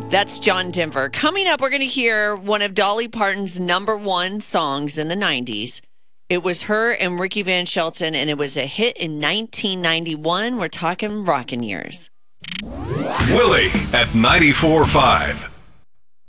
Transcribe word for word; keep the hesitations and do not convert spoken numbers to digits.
That's John Denver. Coming up, we're going to hear one of Dolly Parton's number one songs in the nineties. It was her and Ricky Van Shelton, and it was a hit in nineteen ninety-one. We're talking rockin' years. Willie at ninety-four point five.